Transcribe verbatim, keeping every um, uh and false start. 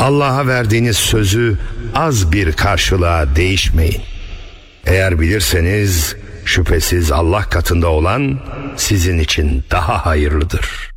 Allah'a verdiğiniz sözü az bir karşılığa değişmeyin. Eğer bilirseniz şüphesiz Allah katında olan sizin için daha hayırlıdır.